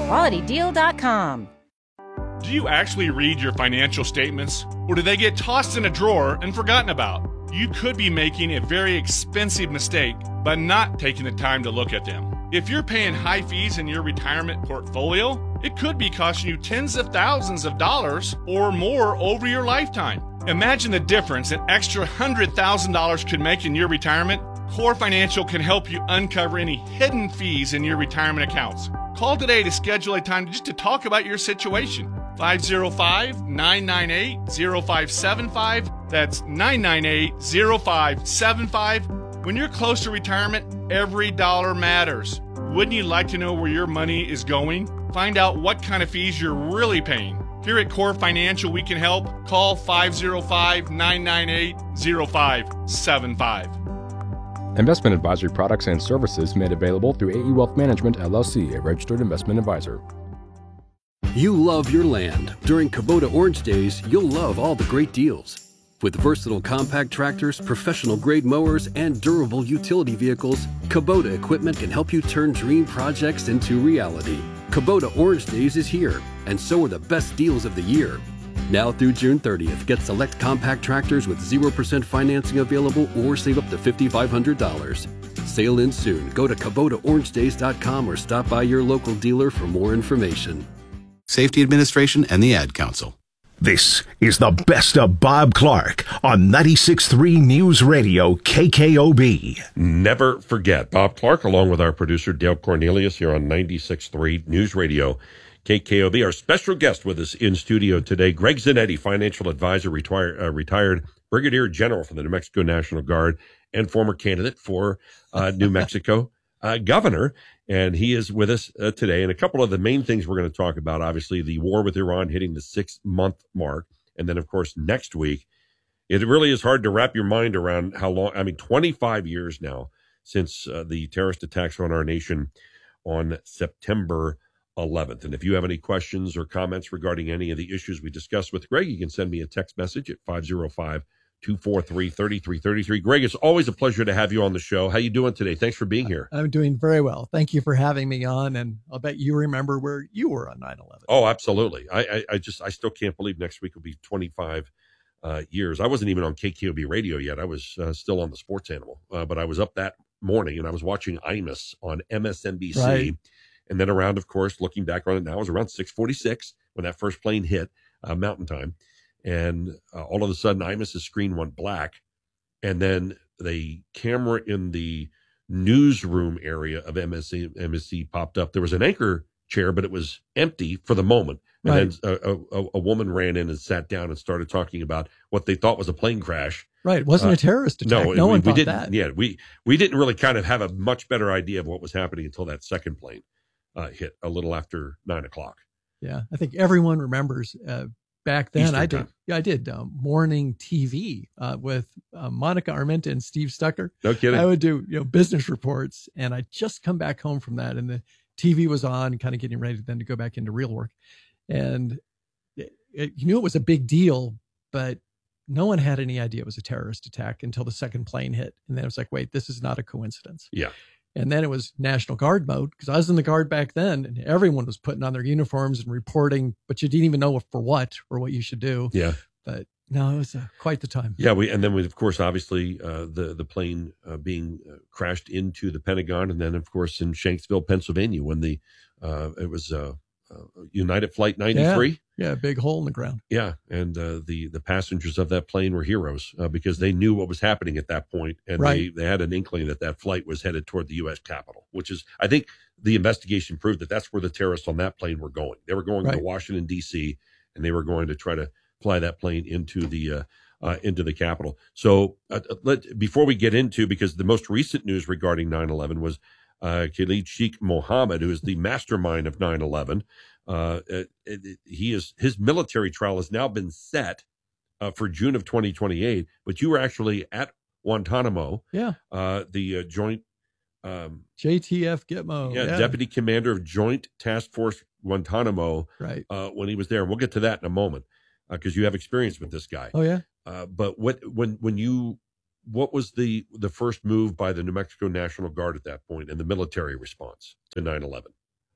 QualityDeal.com. Do you actually read your financial statements, or do they get tossed in a drawer and forgotten about? You could be making a very expensive mistake by not taking the time to look at them. If you're paying high fees in your retirement portfolio, it could be costing you tens of thousands of dollars or more over your lifetime. Imagine the difference an extra $100,000 could make in your retirement. Core Financial can help you uncover any hidden fees in your retirement accounts. Call today to schedule a time just to talk about your situation. 505-998-0575. That's 998-0575. When you're close to retirement, every dollar matters. Wouldn't you like to know where your money is going? Find out what kind of fees you're really paying. Here at Core Financial, we can help. Call 505-998-0575. Investment advisory products and services made available through AE Wealth Management, LLC, a registered investment advisor. You love your land. During Kubota Orange Days, you'll love all the great deals. With versatile compact tractors, professional-grade mowers, and durable utility vehicles, Kubota equipment can help you turn dream projects into reality. Kubota Orange Days is here, and so are the best deals of the year. Now through June 30th, get select compact tractors with 0% financing available or save up to $5,500. Sale ends soon. Go to KubotaOrangeDays.com or stop by your local dealer for more information. Safety Administration and the Ad Council. This is the best of Bob Clark on 96.3 News Radio KKOB. Never forget Bob Clark, along with our producer Dale Cornelius here on 96.3 News Radio KKOB. Our special guest with us in studio today, Greg Zanetti, financial advisor, retired brigadier general from the New Mexico National Guard and former candidate for New Mexico governor. And he is with us today. And a couple of the main things we're going to talk about, obviously, the war with Iran hitting the 6-month mark. And then, of course, next week, it really is hard to wrap your mind around how long, 25 years now since the terrorist attacks on our nation on September 11th. And if you have any questions or comments regarding any of the issues we discussed with Greg, you can send me a text message at 505-243-3333. Greg, it's always a pleasure to have you on the show. How you doing today? Thanks for being here. I'm doing very well. Thank you for having me on. And I'll bet you remember where you were on 9/11. Oh, absolutely. I still can't believe next week will be 25 years. I wasn't even on KKOB radio yet. I was still on the Sports Animal, but I was up that morning and I was watching Imus on MSNBC. Right. And then around, of course, looking back on it now, it was around 6:46 when that first plane hit Mountain Time. And all of a sudden, Imus's screen went black. And then the camera in the newsroom area of MSC popped up. There was an anchor chair, but it was empty for the moment. And Right. then a woman ran in and sat down and started talking about what they thought was a plane crash. Right. It wasn't a terrorist attack. No one thought didn't, that. Yeah, we didn't really kind of have a much better idea of what was happening until that second plane hit a little after 9:00. Yeah. I think everyone remembers back then. Eastern I did. time. Yeah, I did morning TV with Monica Armenta and Steve Stucker. No kidding. I would do business reports, and I just come back home from that, and the TV was on, kind of getting ready then to go back into real work, and you knew it was a big deal, but no one had any idea it was a terrorist attack until the second plane hit, and then it was like, wait, this is not a coincidence. Yeah. And then it was National Guard mode because I was in the Guard back then, and everyone was putting on their uniforms and reporting, but you didn't even know for what or what you should do. Yeah. But no, it was quite the time. Yeah. Of course, obviously, the plane being crashed into the Pentagon, and then, of course, in Shanksville, Pennsylvania, when it was United Flight 93. Yeah, a big hole in the ground. Yeah, and the passengers of that plane were heroes because they knew what was happening at that point, and Right. they had an inkling that flight was headed toward the U.S. Capitol, which is, I think, the investigation proved that's where the terrorists on that plane were going. They were going Right. to Washington, D.C., and they were going to try to fly that plane into the Capitol. So before we get into, because the most recent news regarding 9/11 was Khalid Sheikh Mohammed, who is the mastermind of 9/11. His military trial has now been set for June of 2028, but you were actually at Guantanamo. Yeah. The joint JTF Gitmo. Yeah, Deputy Commander of Joint Task Force Guantanamo. Right. When he was there, and we'll get to that in a moment because you have experience with this guy. Oh yeah. But what was the first move by the New Mexico National Guard at that point and the military response to 9/11?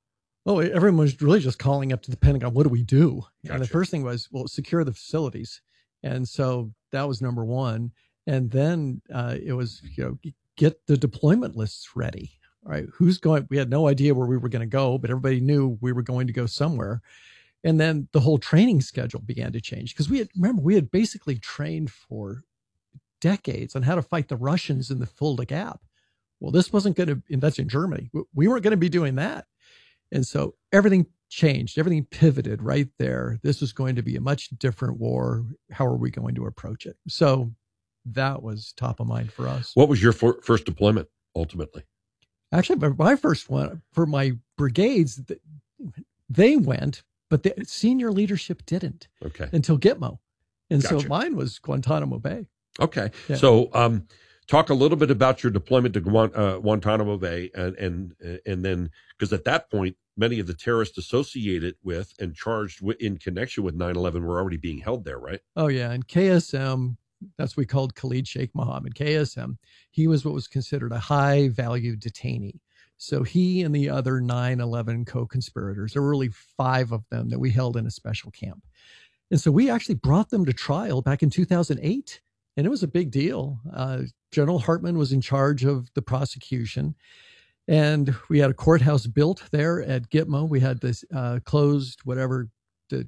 Oh, everyone was really just calling up to the Pentagon. What do we do? Gotcha. And the first thing was, well, secure the facilities. And so that was number one. And then it was, get the deployment lists ready. All right. Who's going? We had no idea where we were going to go, but everybody knew we were going to go somewhere. And then the whole training schedule began to change because we had basically trained for decades on how to fight the Russians in the Fulda Gap. Well, this wasn't going to, and that's in Germany. We weren't going to be doing that. And so everything changed, everything pivoted right there. This was going to be a much different war. How are we going to approach it? So that was top of mind for us. What was your first deployment ultimately? Actually, my first one for my brigades, they went, but the senior leadership didn't until Gitmo. And so mine was Guantanamo Bay. Okay. Yeah. So talk a little bit about your deployment to Guantanamo Bay and then, because at that point, many of the terrorists associated with and charged in connection with 9/11 were already being held there, right? Oh, yeah. And KSM, that's what we called Khalid Sheikh Mohammed. KSM, he was what was considered a high value detainee. So he and the other 9/11 co-conspirators, there were really 5 of them that we held in a special camp. And so we actually brought them to trial back in 2008. And it was a big deal. General Hartman was in charge of the prosecution. And we had a courthouse built there at Gitmo. We had this closed, the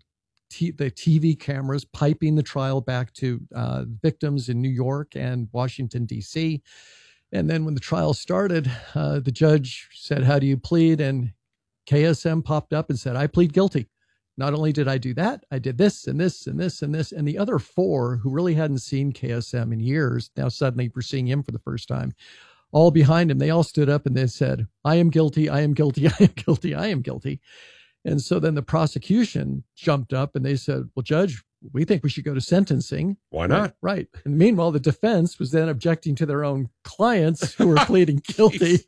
TV cameras piping the trial back to victims in New York and Washington, D.C. And then when the trial started, the judge said, "How do you plead?" And KSM popped up and said, "I plead guilty. Not only did I do that, I did this and this and this and this." And the other 4 who really hadn't seen KSM in years, now suddenly we're seeing him for the first time, all behind him, they all stood up and they said, "I am guilty, I am guilty, I am guilty, I am guilty." And so then the prosecution jumped up and they said, "Well, Judge, we think we should go to sentencing." Why not? Right. And meanwhile, the defense was then objecting to their own clients who were pleading guilty.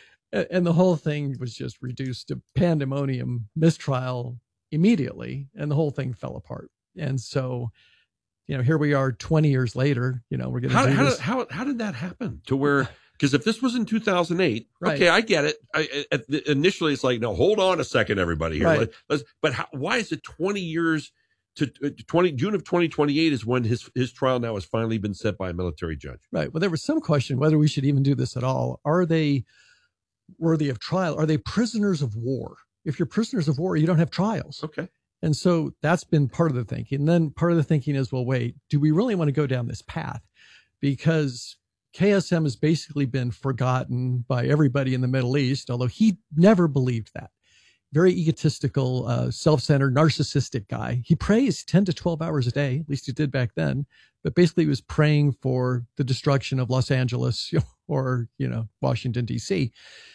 And the whole thing was just reduced to pandemonium, mistrial immediately, and the whole thing fell apart. And so, here we are 20 years later, we're going to do this. How did that happen to where, because if this was in 2008, right. Okay, I get it. Initially it's like, no, hold on a second, everybody here. Right. But why is it 20 years to June of 2028 is when his trial now has finally been set by a military judge? Right. Well, there was some question whether we should even do this at all. Are they worthy of trial? Are they prisoners of war? If you're prisoners of war, you don't have trials. Okay. And so that's been part of the thinking. And then part of the thinking is, well, wait, do we really want to go down this path? Because KSM has basically been forgotten by everybody in the Middle East, although he never believed that. Very egotistical, self-centered, narcissistic guy. He prays 10 to 12 hours a day, at least he did back then. But basically he was praying for the destruction of Los Angeles or, Washington, D.C.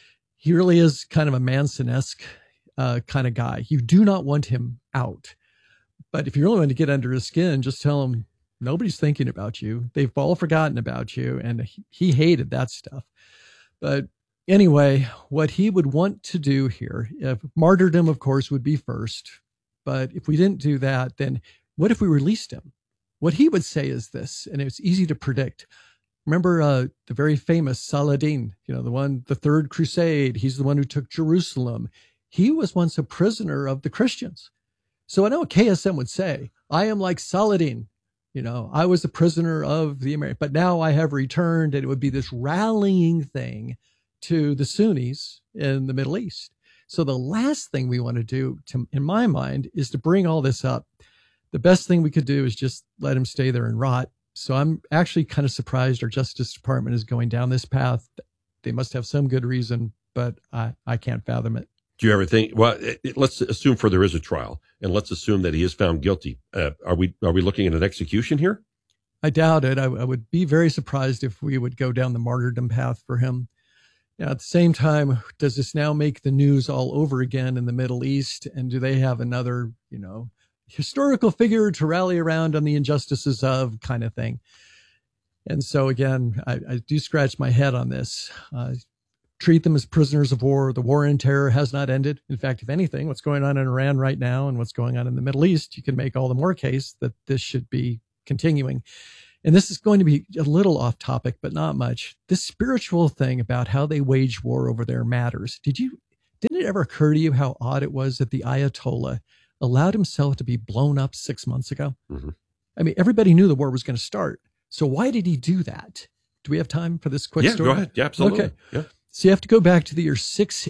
He really is kind of a Manson-esque kind of guy. You do not want him out. But if you really want to get under his skin, just tell him nobody's thinking about you. They've all forgotten about you. And he hated that stuff. But anyway, what he would want to do here, if martyrdom, of course, would be first. But if we didn't do that, then what if we released him? What he would say is this, and it's easy to predict. Remember the very famous Saladin, the Third Crusade. He's the one who took Jerusalem. He was once a prisoner of the Christians. So I know what KSM would say. I am like Saladin. I was a prisoner of the Americans, but now I have returned, and it would be this rallying thing to the Sunnis in the Middle East. So the last thing we want to do, in my mind, is to bring all this up. The best thing we could do is just let him stay there and rot. So I'm actually kind of surprised our Justice Department is going down this path. They must have some good reason, but I can't fathom it. Do you ever think, well, let's assume there is a trial, and let's assume that he is found guilty. Are we looking at an execution here? I doubt it. I would be very surprised if we would go down the martyrdom path for him. At the same time, does this now make the news all over again in the Middle East? And do they have another, historical figure to rally around on the injustices of kind of thing? And so again, I do scratch my head on this. Treat them as prisoners of war. The war on terror has not ended. In fact, if anything, what's going on in Iran right now and what's going on in the Middle East, you can make all the more case that this should be continuing. And this is going to be a little off topic, but not much. This spiritual thing about how they wage war over their matters. Did Didn't it ever occur to you how odd it was that the Ayatollah allowed himself to be blown up 6 months ago? Mm-hmm. I mean, everybody knew the war was going to start. So why did he do that? Do we have time for this quick story? Yeah, go ahead. Yeah, absolutely. Okay. Yeah. So you have to go back to the year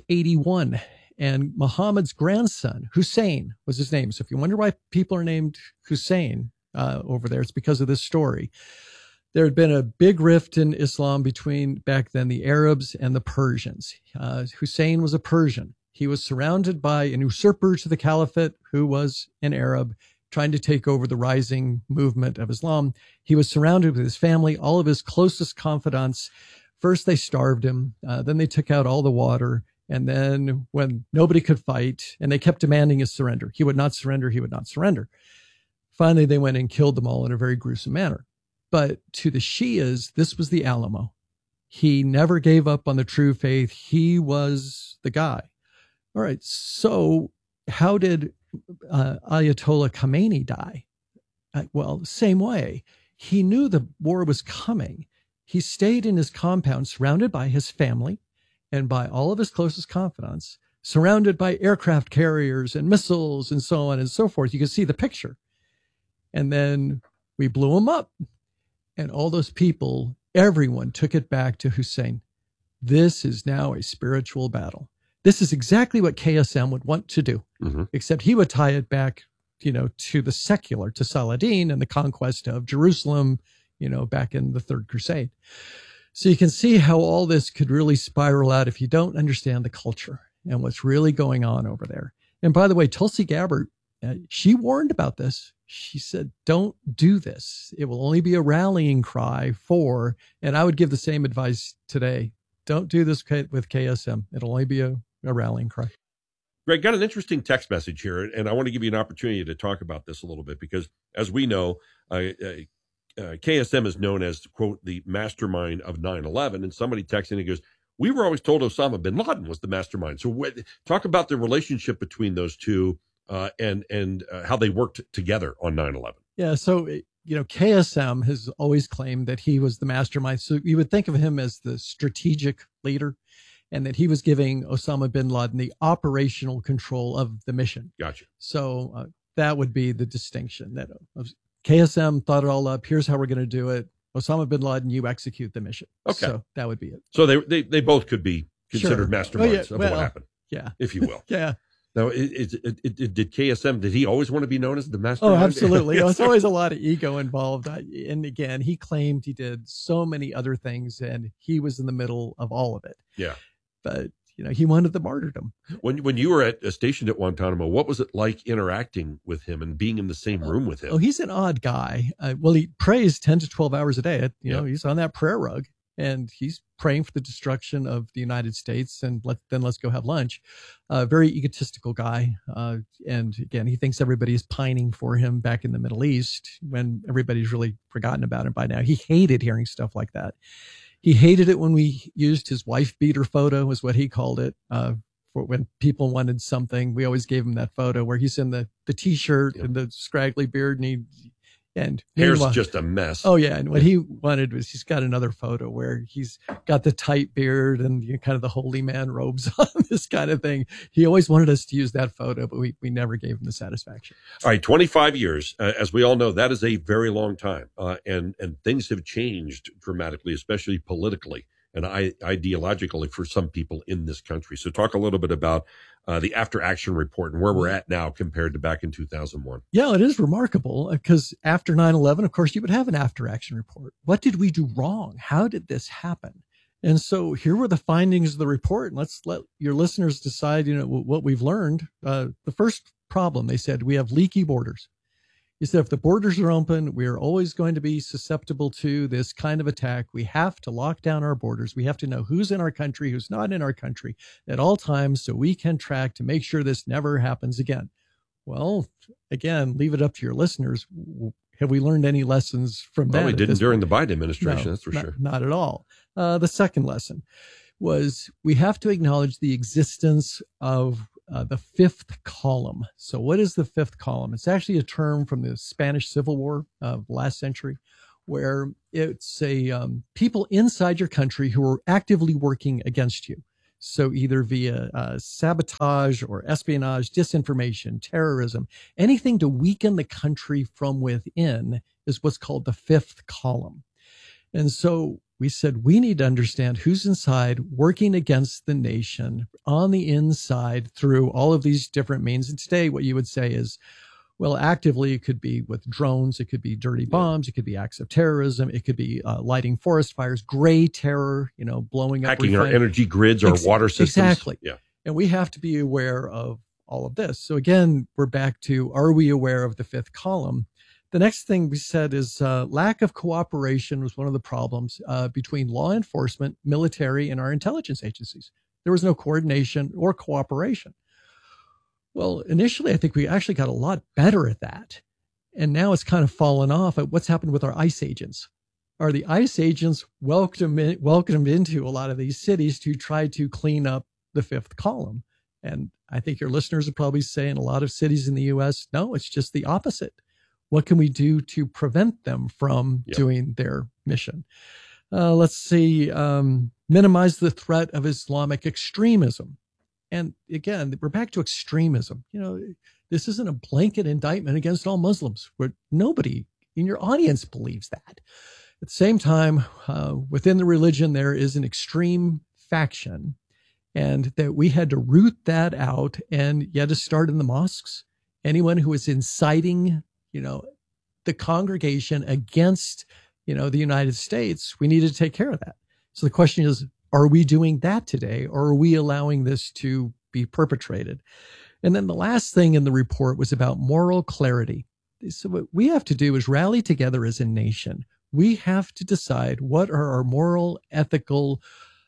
681, and Muhammad's grandson, Hussein, was his name. So if you wonder why people are named Hussein over there, it's because of this story. There had been a big rift in Islam between back then the Arabs and the Persians. Hussein was a Persian. He was surrounded by an usurper to the caliphate who was an Arab, trying to take over the rising movement of Islam. He was surrounded with his family, all of his closest confidants. First, they starved him. Then they took out all the water. And then when nobody could fight, and they kept demanding his surrender, he would not surrender. He would not surrender. Finally, they went and killed them all in a very gruesome manner. But to the Shias, this was the Alamo. He never gave up on the true faith. He was the guy. All right. So how did Ayatollah Khamenei die? Well, same way. He knew the war was coming. He stayed in his compound, surrounded by his family and by all of his closest confidants, surrounded by aircraft carriers and missiles and so on and so forth. You can see the picture. And then we blew him up. And all those people, everyone took it back to Hussein. This is now a spiritual battle. This is exactly what KSM would want to do, except he would tie it back, to the secular, to Saladin and the conquest of Jerusalem, back in the Third Crusade. So you can see how all this could really spiral out if you don't understand the culture and what's really going on over there. And by the way, Tulsi Gabbard, she warned about this. She said, don't do this. It will only be a rallying cry for, and I would give the same advice today. Don't do this with KSM. It'll only be a rallying cry. Greg, got an interesting text message here, and I want to give you an opportunity to talk about this a little bit because, as we know, KSM is known as, quote, the mastermind of 9/11. And somebody texted and he goes, we were always told Osama bin Laden was the mastermind. So talk about the relationship between those two and how they worked together on 9/11. Yeah, so, KSM has always claimed that he was the mastermind. So you would think of him as the strategic leader and that he was giving Osama bin Laden the operational control of the mission. Gotcha. So that would be the distinction. That KSM thought it all up. Here's how we're going to do it. Osama bin Laden, you execute the mission. Okay. So that would be it. So they both could be considered masterminds of what happened. Yeah. If you will. Yeah. Now, did KSM, did he always want to be known as the mastermind? Oh, absolutely. There's always a lot of ego involved. And again, he claimed he did so many other things and he was in the middle of all of it. Yeah. But, he wanted the martyrdom. When you were stationed at Guantanamo, what was it like interacting with him and being in the same room with him? Oh, he's an odd guy. Well, he prays 10 to 12 hours a day. He's on that prayer rug and he's praying for the destruction of the United States and let's go have lunch. Very egotistical guy. And again, he thinks everybody is pining for him back in the Middle East when everybody's really forgotten about him by now. He hated hearing stuff like that. He hated it when we used his wife beater photo, is what he called it. For when people wanted something, we always gave him that photo where he's in the t-shirt and the scraggly beard and hair's just a mess. Oh yeah. And what he wanted was he's got another photo where he's got the tight beard and kind of the holy man robes on, this kind of thing. He always wanted us to use that photo, but we never gave him the satisfaction. All right. 25 years, as we all know, that is a very long time. And things have changed dramatically, especially politically and ideologically for some people in this country. So talk a little bit about the after action report and where we're at now compared to back in 2001. Yeah, it is remarkable because after 9/11, of course, you would have an after action report. What did we do wrong? How did this happen? And so here were the findings of the report. And let's let your listeners decide, what we've learned. The first problem, they said, we have leaky borders. He said, if the borders are open, we are always going to be susceptible to this kind of attack. We have to lock down our borders. We have to know who's in our country, who's not in our country at all times so we can track to make sure this never happens again. Well, again, leave it up to your listeners. Have we learned any lessons from that? Well, we didn't during the Biden administration, no, that's for sure. Not at all. The second lesson was we have to acknowledge the existence of the fifth column. So what is the fifth column? It's actually a term from the Spanish Civil War of last century, where it's people inside your country who are actively working against you. So either via sabotage or espionage, disinformation, terrorism, anything to weaken the country from within is what's called the fifth column. And so we said we need to understand who's inside working against the nation on the inside through all of these different means. And today what you would say is, well, actively, it could be with drones, it could be dirty bombs, it could be acts of terrorism, it could be lighting forest fires, gray terror, blowing up. Hacking our energy grids or water systems. Exactly. Yeah. And we have to be aware of all of this. So again, we're back to, are we aware of the fifth column? The next thing we said is lack of cooperation was one of the problems between law enforcement, military, and our intelligence agencies. There was no coordination or cooperation. Well, initially, I think we actually got a lot better at that. And now it's kind of fallen off at what's happened with our ICE agents. Are the ICE agents welcomed into a lot of these cities to try to clean up the fifth column? And I think your listeners would probably say in a lot of cities in the U.S., no, it's just the opposite. What can we do to prevent them from doing their mission? Let's see, minimize the threat of Islamic extremism. And again, we're back to extremism. This isn't a blanket indictment against all Muslims, where nobody in your audience believes that. At the same time, within the religion, there is an extreme faction, and that we had to root that out. And you had to start in the mosques. Anyone who is inciting, the congregation against, the United States, we need to take care of that. So the question is, are we doing that today, or are we allowing this to be perpetrated? And then the last thing in the report was about moral clarity. So what we have to do is rally together as a nation. We have to decide what are our moral, ethical,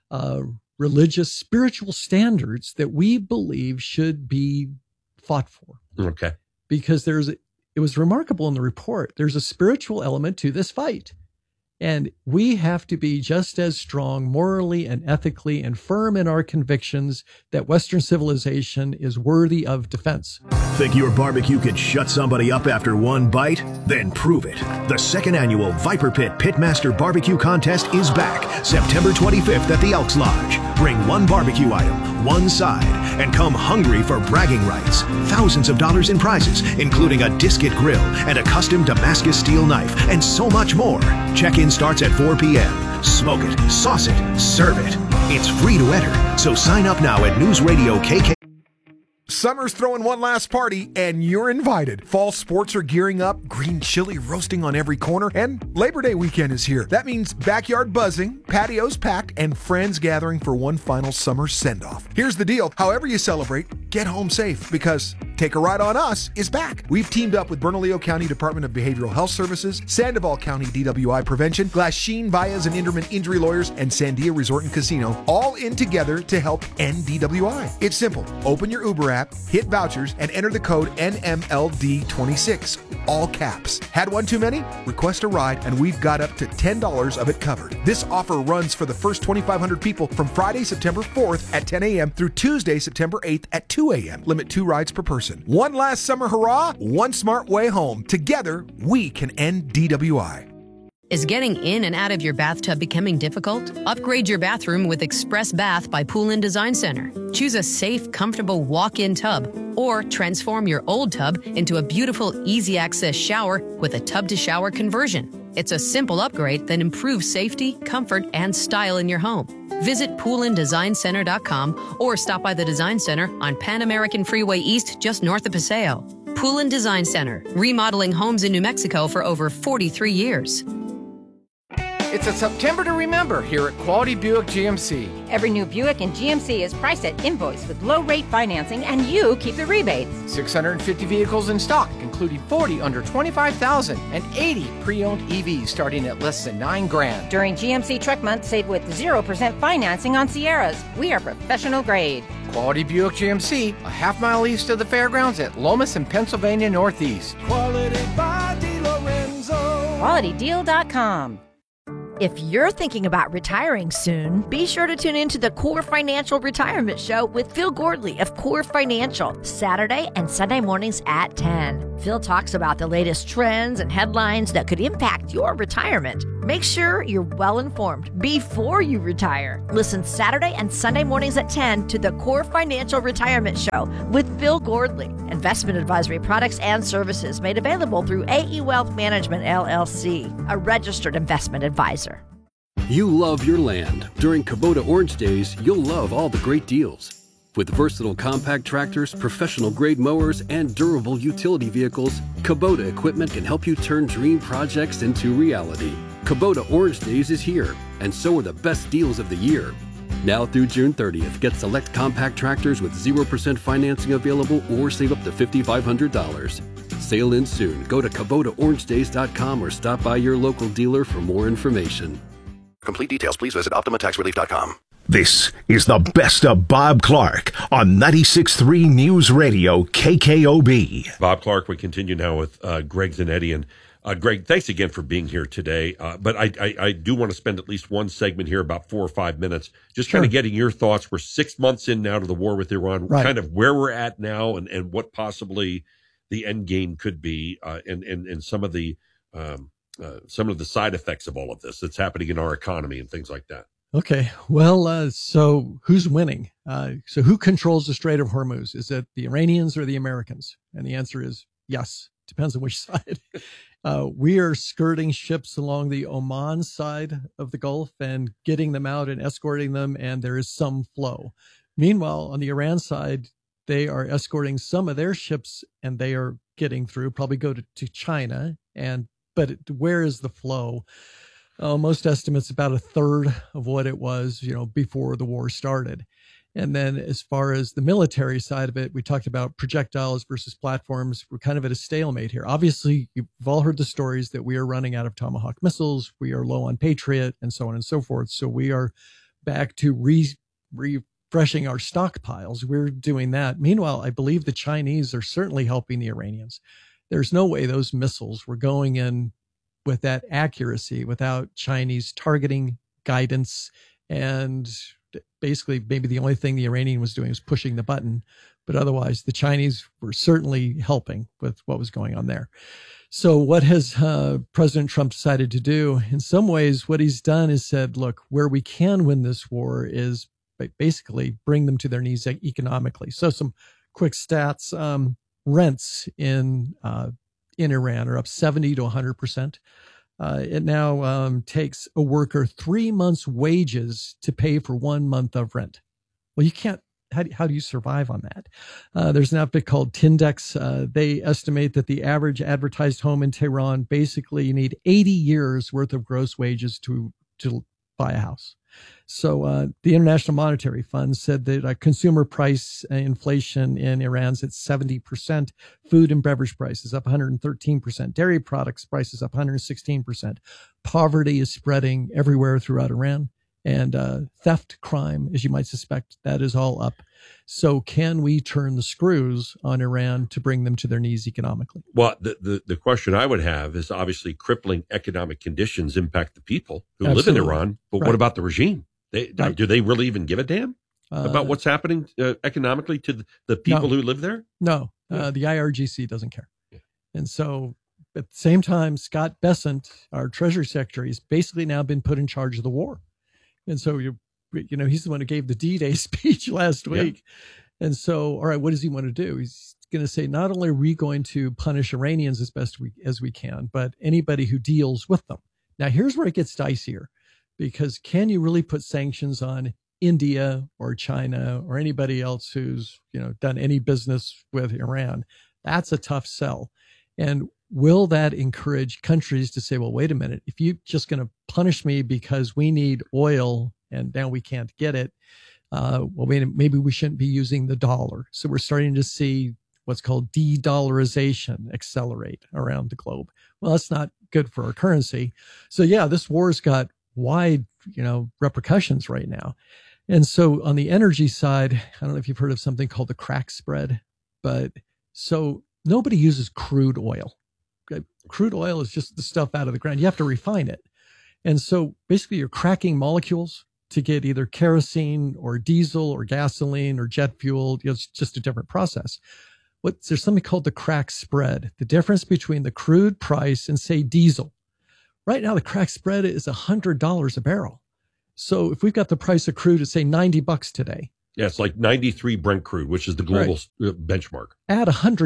religious, spiritual standards that we believe should be fought for. Okay. Because it was remarkable in the report. There's a spiritual element to this fight. And we have to be just as strong morally and ethically and firm in our convictions that Western civilization is worthy of defense. Think your barbecue could shut somebody up after one bite? Then prove it. The second annual Viper Pit Pitmaster Barbecue Contest is back September 25th at the Elks Lodge. Bring one barbecue item, one side, and come hungry for bragging rights. Thousands of dollars in prizes, including a Disket grill and a custom Damascus steel knife, and so much more. Check-in starts at 4 p.m. Smoke it, sauce it, serve it. It's free to enter, so sign up now at News Radio KK. Summer's throwing one last party, and you're invited. Fall sports are gearing up, green chili roasting on every corner, and Labor Day weekend is here. That means backyard buzzing, patios packed, and friends gathering for one final summer send-off. Here's the deal. However you celebrate, get home safe, because Take a Ride on Us is back. We've teamed up with Bernalillo County Department of Behavioral Health Services, Sandoval County DWI Prevention, Glasheen, Baez and Inderman Injury Lawyers, and Sandia Resort and Casino, all in together to help end DWI. It's simple. Open your Uber app, hit vouchers, and enter the code NMLD26, all caps. Had one too many? Request a ride, and we've got up to $10 of it covered. This offer runs for the first 2,500 people from Friday, September 4th at 10 a.m. through Tuesday, September 8th at 2 a.m. Limit 2 rides per person. One last summer hurrah, one smart way home. Together, we can end DWI. Is getting in and out of your bathtub becoming difficult? Upgrade your bathroom with Express Bath by Poolin Design Center. Choose a safe, comfortable walk-in tub, or transform your old tub into a beautiful, easy-access shower with a tub-to-shower conversion. It's a simple upgrade that improves safety, comfort, and style in your home. Visit PoolinDesignCenter.com or stop by the Design Center on Pan American Freeway East, just north of Paseo. Poolin Design Center, remodeling homes in New Mexico for over 43 years. It's a September to remember here at Quality Buick GMC. Every new Buick in GMC is priced at invoice with low-rate financing, and you keep the rebates. 650 vehicles in stock, including 40 under $25,000 and 80 pre-owned EVs starting at less than $9,000. During GMC Truck Month, save with 0% financing on Sierras. We are professional grade. Quality Buick GMC, a half-mile east of the fairgrounds at Lomas and Pennsylvania Northeast. Quality by DeLorenzo. QualityDeal.com. If you're thinking about retiring soon, be sure to tune in to the Core Financial Retirement Show with Phil Gordley of Core Financial, Saturday and Sunday mornings at 10. Phil talks about the latest trends and headlines that could impact your retirement. Make sure you're well informed before you retire. Listen Saturday and Sunday mornings at 10 to the Core Financial Retirement Show with Phil Gordley. Investment advisory products and services made available through AE Wealth Management, LLC, a registered investment advisor. You love your land. During Kubota Orange Days, you'll love all the great deals. With versatile compact tractors, professional-grade mowers, and durable utility vehicles, Kubota equipment can help you turn dream projects into reality. Kubota Orange Days is here, and so are the best deals of the year. Now through June 30th, get select compact tractors with 0% financing available or save up to $5,500. Sale ends soon. Go to KubotaOrangeDays.com or stop by your local dealer for more information. Complete details, please visit OptimaTaxRelief.com. This is the best of Bob Clark on 96.3 News Radio, KKOB. Bob Clark, we continue now with Greg Zanetti. And Greg, thanks again for being here today. But I do want to spend at least one segment here, about 4 or 5 minutes, just kind of getting your thoughts. We're 6 months in now to the war with Iran, kind of where we're at now and what possibly the end game could be, and some of the side effects of all of this that's happening in our economy and things like that. Okay. Well, so who's winning? So who controls the Strait of Hormuz? Is it the Iranians or the Americans? And the answer is yes. Depends on which side. We are skirting ships along the Oman side of the Gulf and getting them out and escorting them, and there is some flow. Meanwhile, on the Iran side, they are escorting some of their ships, and they are getting through, probably go to China. But where is the flow? Most estimates about a third of what it was, before the war started. And then as far as the military side of it, we talked about projectiles versus platforms. We're kind of at a stalemate here. Obviously, you've all heard the stories that we are running out of Tomahawk missiles. We are low on Patriot and so on and so forth. So we are back to refreshing our stockpiles. We're doing that. Meanwhile, I believe the Chinese are certainly helping the Iranians. There's no way those missiles were going in with that accuracy without Chinese targeting guidance. And basically, maybe the only thing the Iranian was doing was pushing the button. But otherwise, the Chinese were certainly helping with what was going on there. So what has President Trump decided to do? In some ways, what he's done is said, look, where we can win this war is basically bring them to their knees economically. So some quick stats. Rents in Iran are up 70 to 100%. It now takes a worker 3 months' wages to pay for 1 month of rent. Well, you can't. How do you survive on that? There's an outfit called Tindex. They estimate that the average advertised home in Tehran basically you need 80 years worth of gross wages to buy a house. So the International Monetary Fund said that consumer price inflation in Iran's at 70%, food and beverage prices up 113%, dairy products prices up 116%. Poverty is spreading everywhere throughout Iran, and theft, crime, as you might suspect, that is all up. So can we turn the screws on Iran to bring them to their knees economically? Well, the question I would have is obviously crippling economic conditions impact the people who live in Iran, but what about the regime? Do they really even give a damn about what's happening economically to the people who live there? No, the IRGC doesn't care. Yeah. And so at the same time, Scott Bessent, our Treasury Secretary, has basically now been put in charge of the war. And so, he's the one who gave the D-Day speech last week. Yeah. And so, all right, what does he want to do? He's going to say, not only are we going to punish Iranians as best as we can, but anybody who deals with them. Now, here's where it gets dicier. Because can you really put sanctions on India or China or anybody else who's, done any business with Iran? That's a tough sell. And will that encourage countries to say, well, wait a minute, if you're just going to punish me because we need oil and now we can't get it, maybe we shouldn't be using the dollar. So we're starting to see what's called de-dollarization accelerate around the globe. Well, that's not good for our currency. So yeah, this war's got wide, repercussions right now. And so on the energy side, I don't know if you've heard of something called the crack spread, but so nobody uses crude oil. Crude oil is just the stuff out of the ground. You have to refine it. And so basically you're cracking molecules to get either kerosene or diesel or gasoline or jet fuel. It's just a different process. There's something called the crack spread, the difference between the crude price and say diesel. Right now, the crack spread is $100 a barrel. So if we've got the price of crude at, say, $90 today. Yeah, it's like 93 Brent crude, which is the global benchmark. Add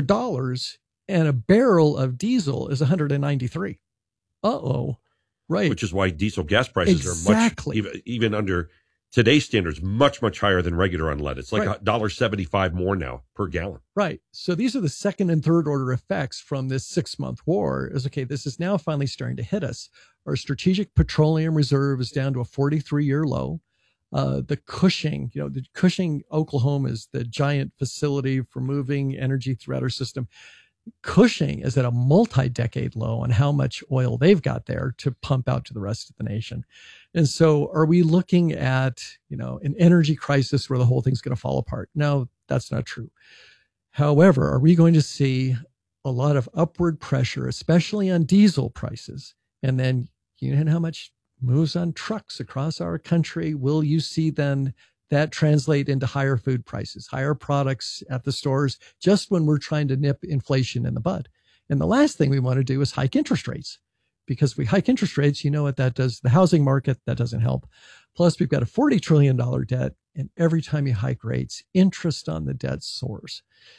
$100 and a barrel of diesel is $193. Uh-oh. Right. Which is why diesel gas prices are much, even under today's standards, much, much higher than regular unleaded. It's like $1.75 more now per gallon. Right. So these are the second and third order effects from this 6-month war is, okay, this is now finally starting to hit us. Our strategic petroleum reserve is down to a 43-year low. The Cushing, the Cushing, Oklahoma is the giant facility for moving energy throughout our system. Cushing is at a multi-decade low on how much oil they've got there to pump out to the rest of the nation. And so are we looking at, an energy crisis where the whole thing's going to fall apart? No, that's not true. However, are we going to see a lot of upward pressure, especially on diesel prices? And then, how much moves on trucks across our country? Will you see then that translate into higher food prices, higher products at the stores, just when we're trying to nip inflation in the bud? And the last thing we want to do is hike interest rates, because if we hike interest rates, you know what that does? The housing market, that doesn't help. Plus, we've got a $40 trillion debt, and every time you hike rates, interest on the debt soars.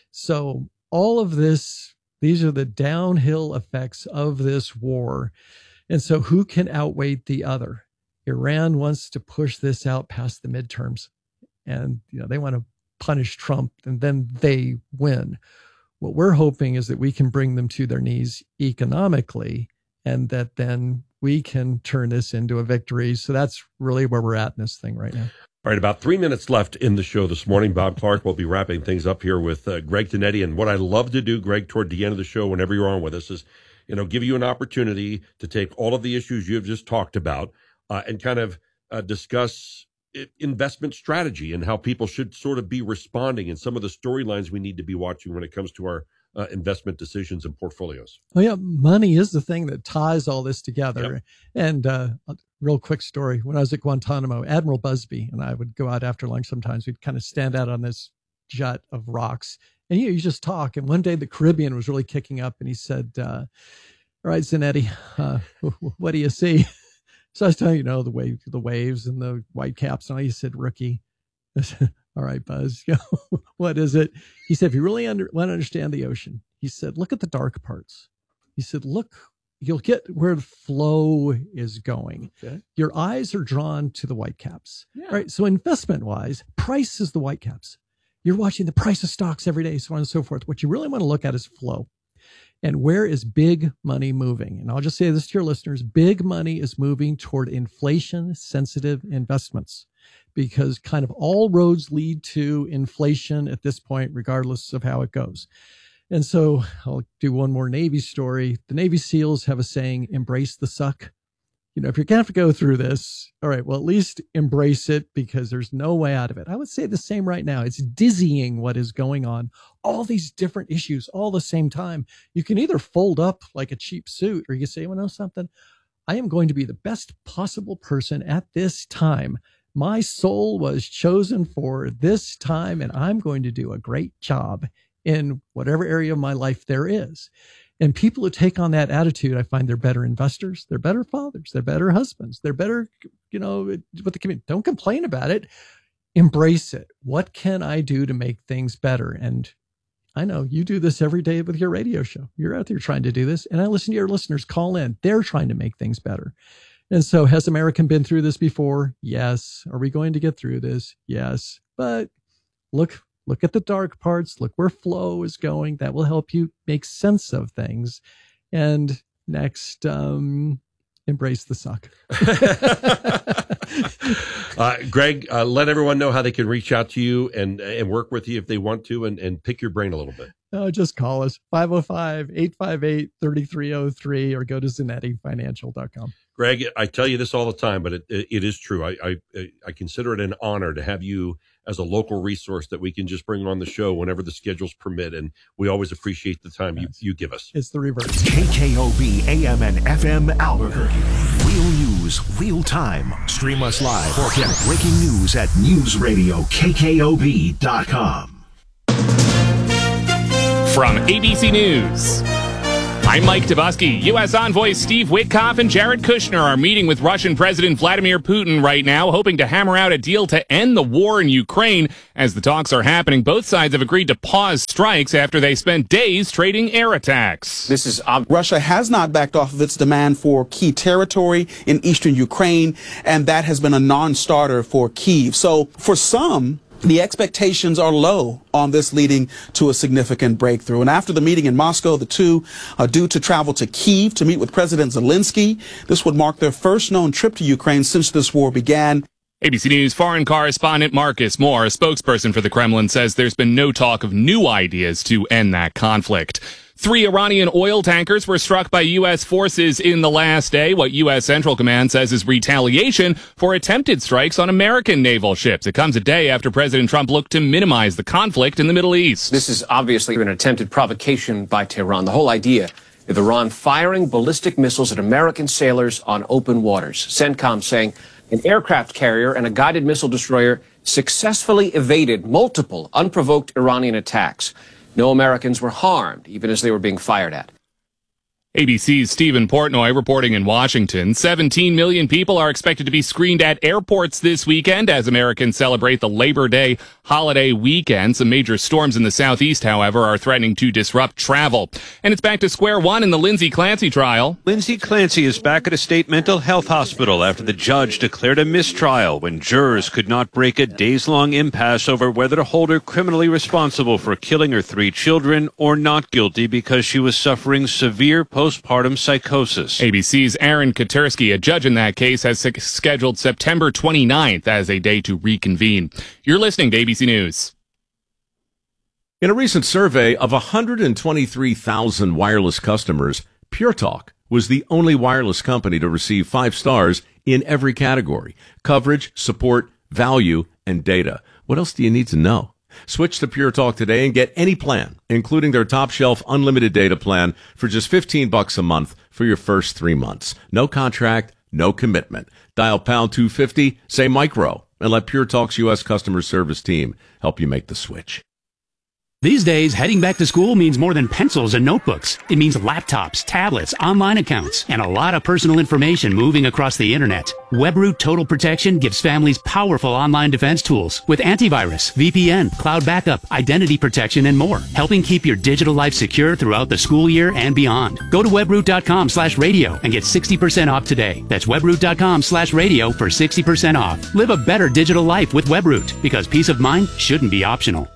So all of this, these are the downhill effects of this war. And so who can outweigh the other? Iran wants to push this out past the midterms. And, they want to punish Trump, and then they win. What we're hoping is that we can bring them to their knees economically, and that then we can turn this into a victory. So that's really where we're at in this thing right now. All right, about 3 minutes left in the show this morning. Bob Clark will be wrapping things up here with Greg Tonetti. And what I love to do, Greg, toward the end of the show, whenever you're on with us, is, give you an opportunity to take all of the issues you've just talked about and kind of discuss investment strategy and how people should sort of be responding, and some of the storylines we need to be watching when it comes to our investment decisions and portfolios. Oh yeah, money is the thing that ties all this together. Yep. And a real quick story: when I was at Guantanamo, Admiral Busby and I would go out after lunch. Sometimes we'd kind of stand out on this jut of rocks, and you just talk. And one day the Caribbean was really kicking up, and he said, "All right, Zanetti, what do you see?" So I was telling the waves and the white caps, and he said, "Rookie." I said, "All right, Buzz, what is it?" He said, "If you really want to understand the ocean," he said, "look at the dark parts." He said, "Look, you'll get where the flow is going." Okay. Your eyes are drawn to the white caps. Yeah. Right? So investment-wise, price is the white caps. You're watching the price of stocks every day, so on and so forth. What you really want to look at is flow. And where is big money moving? And I'll just say this to your listeners: big money is moving toward inflation-sensitive investments, because kind of all roads lead to inflation at this point, regardless of how it goes. And so I'll do one more Navy story. The Navy SEALs have a saying: embrace the suck. If you're going to have to go through this, all right, well, at least embrace it, because there's no way out of it. I would say the same right now. It's dizzying what is going on. All these different issues all the same time. You can either fold up like a cheap suit, or you can say, well, know something? I am going to be the best possible person at this time. My soul was chosen for this time, and I'm going to do a great job in whatever area of my life there is. And people who take on that attitude, I find they're better investors, they're better fathers, they're better husbands, they're better, with the community. Don't complain about it. Embrace it. What can I do to make things better? And I know you do this every day with your radio show. You're out there trying to do this. And I listen to your listeners call in. They're trying to make things better. And so has America been through this before? Yes. Are we going to get through this? Yes. But look at the dark parts. Look where flow is going. That will help you make sense of things. And next, embrace the suck. Greg, let everyone know how they can reach out to you and work with you if they want to, and pick your brain a little bit. Just call us 505-858-3303 or go to ZanettiFinancial.com. Greg, I tell you this all the time, but it is true. I consider it an honor to have you as a local resource that we can just bring on the show whenever the schedules permit. And we always appreciate the time you give us. It's the reverse. KKOB AM and FM Albuquerque. Real news, real time. Stream us live or get breaking news at newsradiokkob.com. From ABC News, I'm Mike Dubusky. U.S. envoys Steve Witkoff and Jared Kushner are meeting with Russian President Vladimir Putin right now, hoping to hammer out a deal to end the war in Ukraine. As the talks are happening, both sides have agreed to pause strikes after they spent days trading air attacks. Russia has not backed off of its demand for key territory in eastern Ukraine, and that has been a non-starter for Kyiv. So for some, the expectations are low on this leading to a significant breakthrough. And after the meeting in Moscow, the two are due to travel to Kyiv to meet with President Zelensky. This would mark their first known trip to Ukraine since this war began. ABC News foreign correspondent Marcus Moore, a spokesperson for the Kremlin, says there's been no talk of new ideas to end that conflict. 3 Iranian oil tankers were struck by U.S. forces in the last day, what U.S. Central Command says is retaliation for attempted strikes on American naval ships. It comes a day after President Trump looked to minimize the conflict in the Middle East. This is obviously an attempted provocation by Tehran. The whole idea of Iran firing ballistic missiles at American sailors on open waters. CENTCOM saying an aircraft carrier and a guided missile destroyer successfully evaded multiple unprovoked Iranian attacks. No Americans were harmed, even as they were being fired at. ABC's Stephen Portnoy reporting in Washington. 17 million people are expected to be screened at airports this weekend as Americans celebrate the Labor Day holiday weekend. Some major storms in the southeast, however, are threatening to disrupt travel. And it's back to square one in the Lindsay Clancy trial. Lindsay Clancy is back at a state mental health hospital after the judge declared a mistrial when jurors could not break a days-long impasse over whether to hold her criminally responsible for killing her 3 children or not guilty because she was suffering severe postpartum psychosis. ABC's Aaron Katersky, a judge in that case, has scheduled September 29th as a day to reconvene. You're listening to ABC News. In a recent survey of 123,000 wireless customers, Pure Talk was the only wireless company to receive 5 stars in every category: coverage, support, value, and data. What else do you need to know? Switch to Pure Talk today and get any plan, including their top shelf unlimited data plan, for just $15 a month for your first 3 months. No contract, no commitment. Dial pound 250, say micro, and let Pure Talk's U.S. customer service team help you make the switch. These days, heading back to school means more than pencils and notebooks. It means laptops, tablets, online accounts, and a lot of personal information moving across the internet. WebRoot Total Protection gives families powerful online defense tools with antivirus, VPN, cloud backup, identity protection, and more, helping keep your digital life secure throughout the school year and beyond. Go to webroot.com/radio and get 60% off today. That's webroot.com/radio for 60% off. Live a better digital life with WebRoot, because peace of mind shouldn't be optional.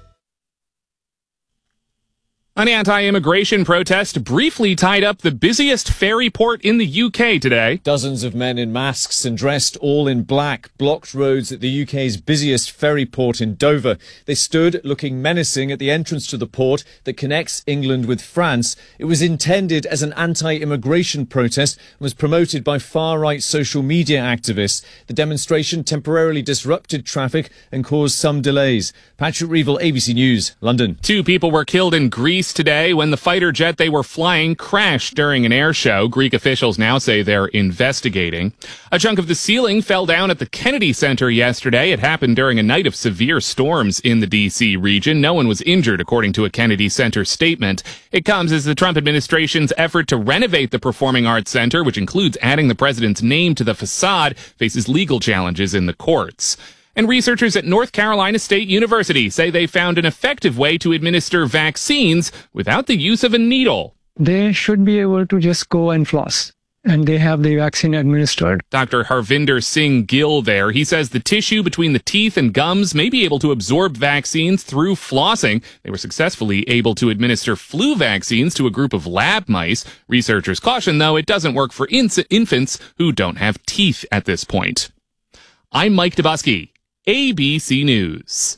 An anti-immigration protest briefly tied up the busiest ferry port in the UK today. Dozens of men in masks and dressed all in black blocked roads at the UK's busiest ferry port in Dover. They stood looking menacing at the entrance to the port that connects England with France. It was intended as an anti-immigration protest and was promoted by far-right social media activists. The demonstration temporarily disrupted traffic and caused some delays. Patrick Reevell, ABC News, London. 2 people were killed in Greece today when the fighter jet they were flying crashed during an air show. Greek officials now say they're investigating. A chunk of the ceiling fell down at the Kennedy Center yesterday. It happened during a night of severe storms in the D.C. region. No one was injured, according to a Kennedy Center statement. It comes as the Trump administration's effort to renovate the Performing Arts Center, which includes adding the president's name to the facade, faces legal challenges in the courts. And researchers at North Carolina State University say they found an effective way to administer vaccines without the use of a needle. They should be able to just go and floss, and they have the vaccine administered. Dr. Harvinder Singh Gill there. He says the tissue between the teeth and gums may be able to absorb vaccines through flossing. They were successfully able to administer flu vaccines to a group of lab mice. Researchers caution, though, it doesn't work for infants who don't have teeth at this point. I'm Mike Dubusky, ABC News.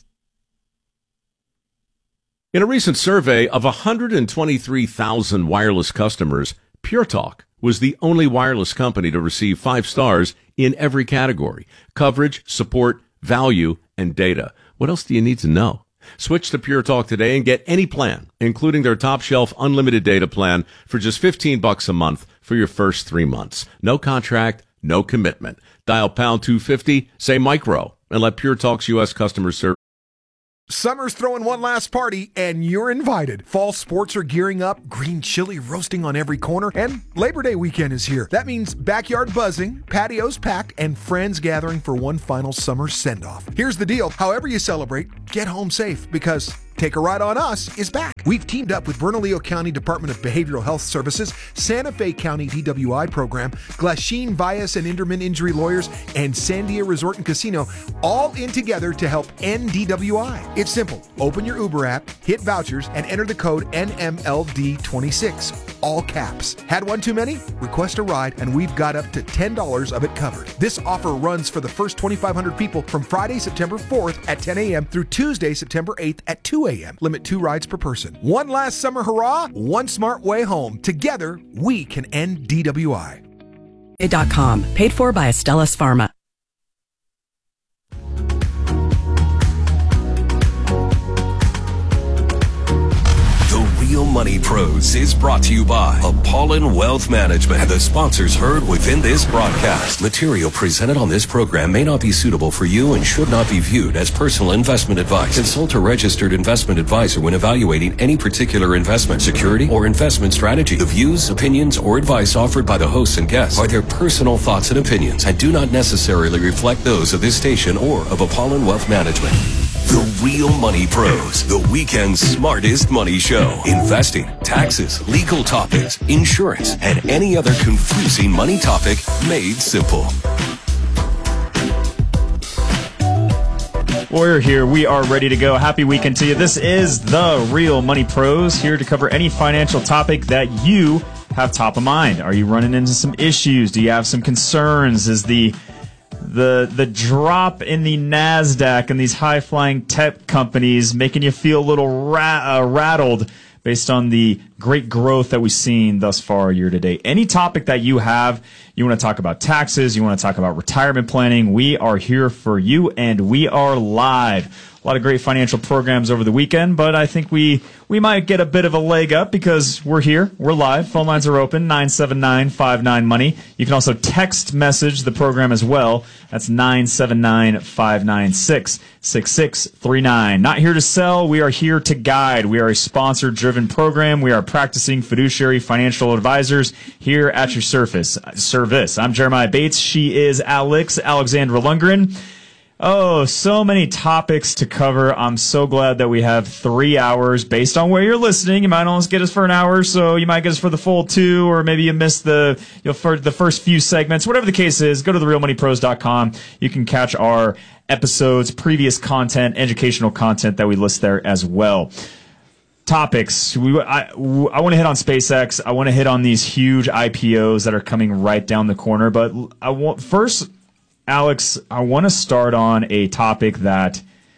In a recent survey of 123,000 wireless customers, Pure Talk was the only wireless company to receive 5 stars in every category: coverage, support, value, and data. What else do you need to know? Switch to Pure Talk today and get any plan, including their top shelf unlimited data plan, for just $15 a month for your first 3 months. No contract, no commitment. Dial pound 250, say micro, and let Pure Talk's U.S. customer service Summer's throwing one last party, and you're invited. Fall sports are gearing up, green chili roasting on every corner, and Labor Day weekend is here. That means backyard buzzing, patios packed, and friends gathering for one final summer send-off. Here's the deal. However you celebrate, get home safe, because Take a Ride on Us is back. We've teamed up with Bernalillo County Department of Behavioral Health Services, Santa Fe County DWI program, Glasheen Vias and Inderman Injury Lawyers, and Sandia Resort and Casino, all in together to help end DWI. It's simple. Open your Uber app, hit vouchers, and enter the code NMLD26. All caps. Had one too many? Request a ride, and we've got up to $10 of it covered. This offer runs for the first 2,500 people from Friday, September 4th at 10 a.m. through Tuesday, September 8th at 2 a.m. Limit 2 rides per person. One last summer hurrah, one smart way home. Together, we can end DWI. .com, paid for by Astellas Pharma. Real Money Pros is brought to you by Apollon Wealth Management and the sponsors heard within this broadcast. Material presented on this program may not be suitable for you and should not be viewed as personal investment advice. Consult a registered investment advisor when evaluating any particular investment, security, or investment strategy. The views, opinions, or advice offered by the hosts and guests are their personal thoughts and opinions and do not necessarily reflect those of this station or of Apollon Wealth Management. The Real Money Pros, the weekend's smartest money show. Investing, taxes, legal topics, insurance, and any other confusing money topic made simple. We're here. We are ready to go. Happy weekend to you. This is the Real Money Pros, here to cover any financial topic that you have top of mind. Are you running into some issues? Do you have some concerns? Is the drop in the NASDAQ and these high-flying tech companies making you feel a little rattled based on the great growth that we've seen thus far year to date? Any topic that you have, you want to talk about taxes, you want to talk about retirement planning, we are here for you, and we are live. A lot of great financial programs over the weekend, but I think we might get a bit of a leg up because we're here. We're live. Phone lines are open, 979-59-MONEY. You can also text message the program as well. That's 979-596-6639. Not here to sell. We are here to guide. We are a sponsor-driven program. We are practicing fiduciary financial advisors here at your service. I'm Jeremiah Bates. She is Alexandra Lundgren. Oh, so many topics to cover. I'm so glad that we have 3 hours based on where you're listening. You might almost get us for an hour, so you might get us for the full 2, or maybe you missed for the first few segments. Whatever the case is, go to therealmoneypros.com. You can catch our episodes, previous content, educational content that we list there as well. Topics. I want to hit on SpaceX. I want to hit on these huge IPOs that are coming right down the corner, but first, Alex, I want to start on a topic that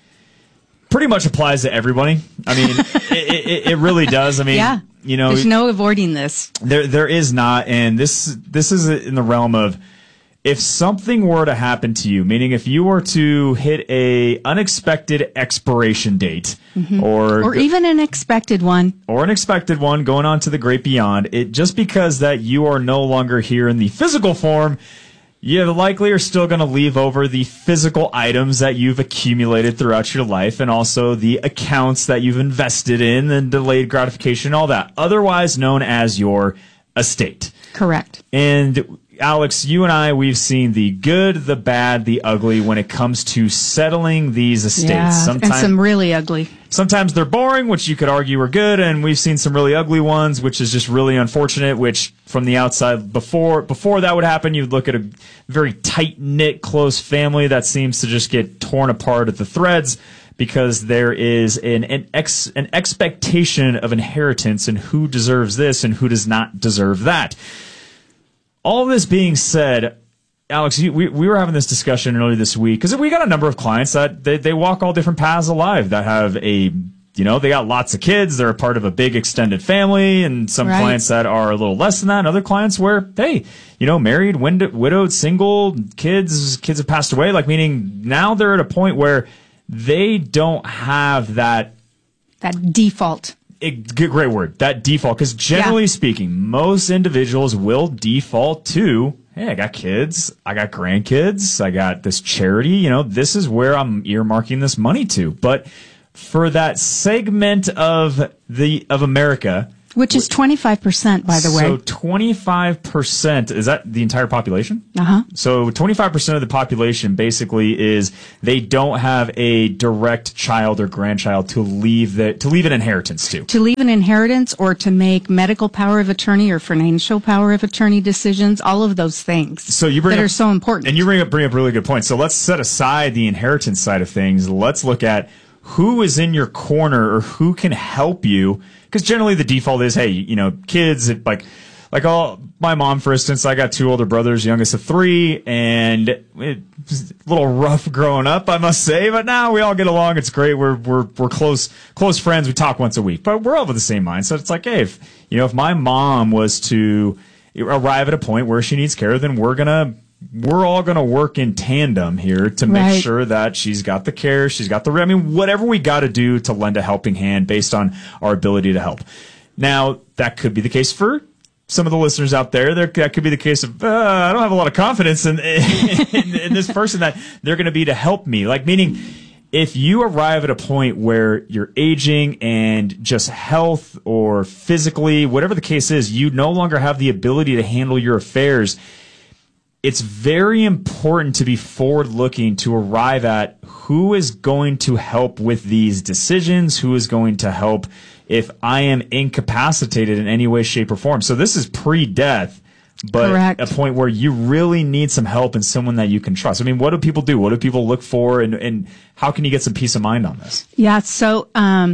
pretty much applies to everybody. I mean, it really does. I mean, yeah. You know, there's no avoiding this. There is not, and this is in the realm of if something were to happen to you, meaning if you were to hit a unexpected expiration date, or even an expected one, going on to the great beyond, it just because that you are no longer here in the physical form. You likely are still going to leave over the physical items that you've accumulated throughout your life, and also the accounts that you've invested in and delayed gratification, all that, otherwise known as your estate. Correct. And Alex, you and I, we've seen the good, the bad, the ugly when it comes to settling these estates. Yeah, and some really ugly. Sometimes they're boring, which you could argue are good, and we've seen some really ugly ones, which is just really unfortunate, which from the outside, before that would happen, you'd look at a very tight-knit, close family that seems to just get torn apart at the threads because there is an expectation of inheritance and who deserves this and who does not deserve that. All this being said, Alex, we were having this discussion earlier this week because we got a number of clients that they walk all different paths of life that have they got lots of kids. They're a part of a big extended family, and some clients that are a little less than that, and other clients where, hey, married, widowed, single, kids have passed away, meaning now they're at a point where they don't have that default. Great word, that default, because generally speaking, most individuals will default to, hey, I got kids, I got grandkids, I got this charity, this is where I'm earmarking this money to. But for that segment of America, which is 25%, by the way. So 25%, is that the entire population? Uh-huh. So 25% of the population basically is they don't have a direct child or grandchild to leave an inheritance to. To leave an inheritance or to make medical power of attorney or financial power of attorney decisions, all of those things so you bring that up, are so important. And you bring up really good points. So let's set aside the inheritance side of things. Let's look at who is in your corner or who can help you. Because generally the default is, hey, kids, like my mom, for instance, I got 2 older brothers, youngest of 3, and it was a little rough growing up, I must say, but now we all get along. It's great. We're close friends. We talk once a week, but we're all of the same mind. So it's like, hey, if my mom was to arrive at a point where she needs care, then we're all going to work in tandem here to make sure that she's got the care, she's got whatever we got to do to lend a helping hand based on our ability to help. Now, that could be the case for some of the listeners out there. That could be the case of, I don't have a lot of confidence in this person that they're going to be to help me. Meaning, if you arrive at a point where you're aging and just health or physically, whatever the case is, you no longer have the ability to handle your affairs, it's very important to be forward-looking to arrive at who is going to help with these decisions, who is going to help if I am incapacitated in any way, shape, or form. So this is pre-death, but Correct. A point where you really need some help and someone that you can trust. What do people do? What do people look for? And how can you get some peace of mind on this? Yeah, so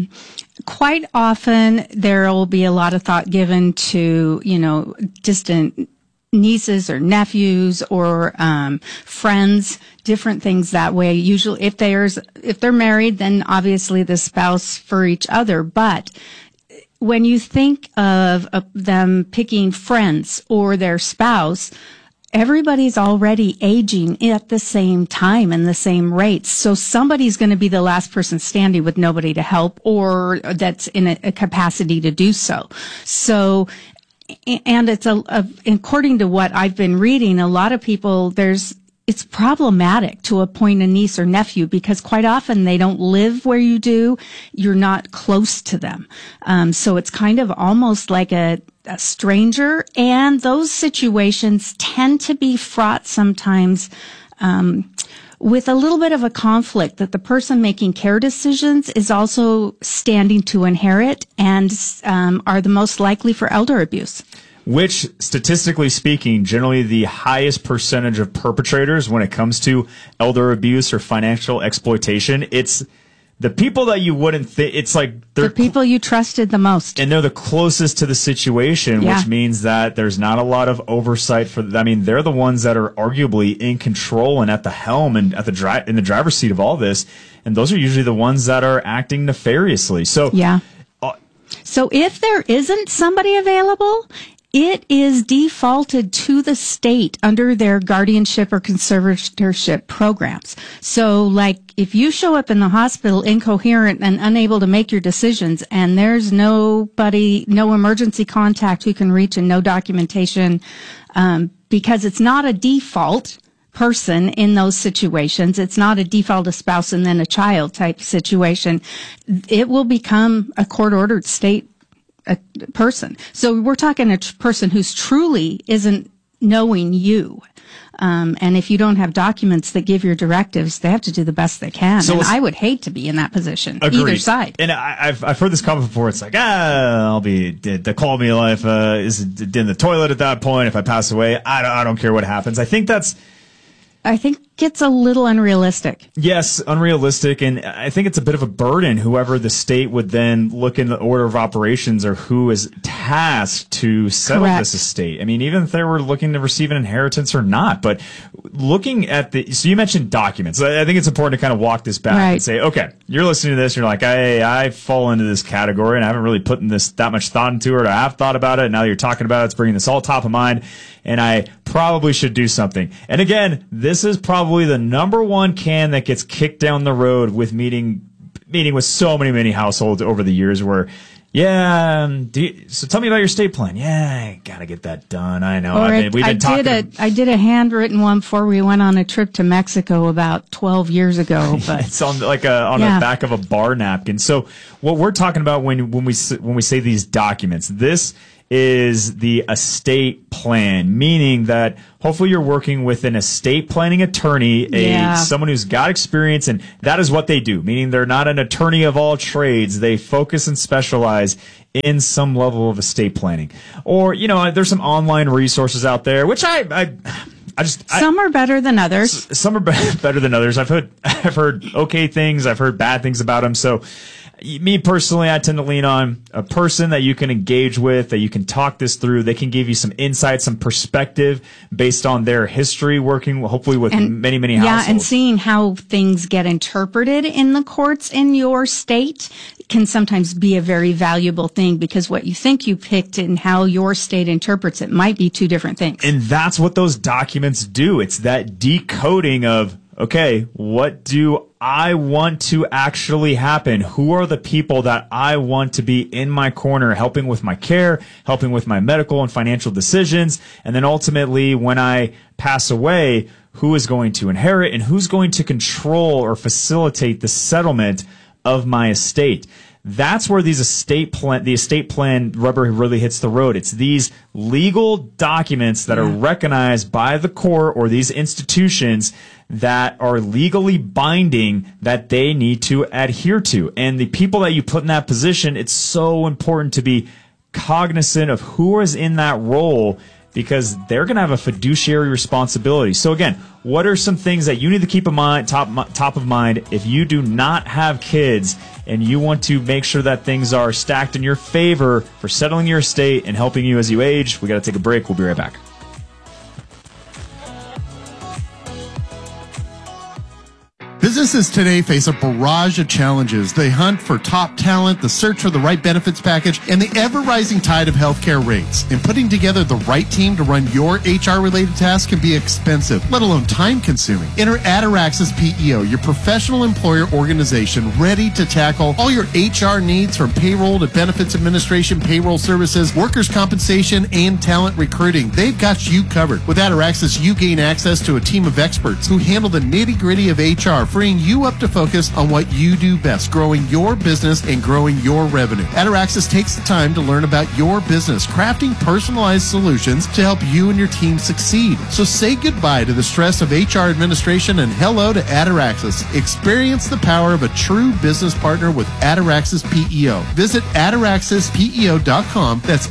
quite often there will be a lot of thought given to, distant nieces or nephews or friends, different things that way. Usually if they're married, then obviously the spouse for each other. But when you think of them picking friends or their spouse, everybody's already aging at the same time and the same rates. So somebody's going to be the last person standing with nobody to help or that's in a capacity to do so. So, and it's according to what I've been reading, a lot of people, it's problematic to appoint a niece or nephew because quite often they don't live where you do. You're not close to them. So it's kind of almost like a stranger. And those situations tend to be fraught sometimes, with a little bit of a conflict that the person making care decisions is also standing to inherit and are the most likely for elder abuse. Which, statistically speaking, generally the highest percentage of perpetrators when it comes to elder abuse or financial exploitation, it's the people that you wouldn't think, it's like they're the people you trusted the most. And they're the closest to the situation, Yeah. which means that there's not a lot of oversight for them. They're the ones that are arguably in control and at the helm and at in the driver's seat of all this. And those are usually the ones that are acting nefariously. So, yeah. So if there isn't somebody available, it is defaulted to the state under their guardianship or conservatorship programs. So, like, if you show up in the hospital incoherent and unable to make your decisions and there's nobody, no emergency contact who can reach and no documentation, because it's not a default person in those situations. It's not a default a spouse and then a child type situation. It will become a court-ordered state person. So we're talking a person who's truly isn't knowing you. And if you don't have documents that give your directives, they have to do the best they can. So and I would hate to be in that position, Agreed. either side. And I've heard this comment before. It's like, they call me if is in the toilet at that point. If I pass away, I don't care what happens. I think it's a little unrealistic. Yes, unrealistic, and I think it's a bit of a burden. Whoever the state would then look in the order of operations or who is tasked to settle Correct. this estate. Even if they were looking to receive an inheritance or not. But looking at so you mentioned documents. I think it's important to kind of walk this back Right. and say, okay, you're listening to this, and you're like, hey, I fall into this category, and I haven't really put that much thought into it, or I have thought about it, and now that you're talking about it, it's bringing this all top of mind, and I probably should do something. And again, this is probably the number one can that gets kicked down the road with meeting with so many households over the years where Yeah. So tell me about your estate plan. Yeah, I gotta get that done. I know. I did a handwritten one before we went on a trip to Mexico about 12 years ago. But it's on the back of a bar napkin. So what we're talking about when we say these documents, this is the estate plan, meaning that hopefully you're working with an estate planning attorney, someone who's got experience, and that is what they do, meaning they're not an attorney of all trades. They focus and specialize in some level of estate planning. Or, there's some online resources out there, which some are better than others. Some are better than others. I've heard okay things. I've heard bad things about them. So me personally, I tend to lean on a person that you can engage with, that you can talk this through. They can give you some insight, some perspective based on their history working, hopefully with many, many households. Yeah, and seeing how things get interpreted in the courts in your state can sometimes be a very valuable thing, because what you think you picked and how your state interprets it might be two different things. And that's what those documents do. It's that decoding of, okay, what do I want to actually happen? Who are the people that I want to be in my corner, helping with my care, helping with my medical and financial decisions? And then ultimately, when I pass away, who is going to inherit and who's going to control or facilitate the settlement of my estate? That's where the estate plan rubber really hits the road. It's these legal documents that are recognized by the court or these institutions that are legally binding that they need to adhere to. And the people that you put in that position, it's so important to be cognizant of who is in that role, because they're going to have a fiduciary responsibility. So again, what are some things that you need to keep in mind, top of mind, if you do not have kids and you want to make sure that things are stacked in your favor for settling your estate and helping you as you age? We got to take a break. We'll be right back. Businesses today face a barrage of challenges. They hunt for top talent, the search for the right benefits package, and the ever-rising tide of healthcare rates. And putting together the right team to run your HR-related tasks can be expensive, let alone time-consuming. Enter Ataraxis PEO, your professional employer organization ready to tackle all your HR needs, from payroll to benefits administration, payroll services, workers' compensation, and talent recruiting. They've got you covered. With Ataraxis, you gain access to a team of experts who handle the nitty-gritty of HR, freeing you up to focus on what you do best, growing your business and growing your revenue. Ataraxis takes the time to learn about your business, crafting personalized solutions to help you and your team succeed. So say goodbye to the stress of HR administration and hello to Ataraxis. Experience the power of a true business partner with Ataraxis PEO. Visit ataraxispeo.com. That's